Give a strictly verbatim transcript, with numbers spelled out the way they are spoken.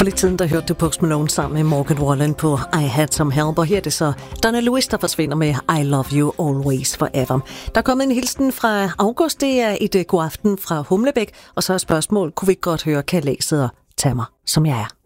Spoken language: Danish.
lidt siden, der hørte du Post Malone sammen med Morgan Wallen på I Had Some Help, og her er det så Donna Lewis, der forsvinder med I Love You Always Forever. Der er kommet en hilsen fra August, det er et god aften fra Humlebæk, og så er spørgsmål, kunne vi ikke godt høre kalaset og tage mig, som jeg er?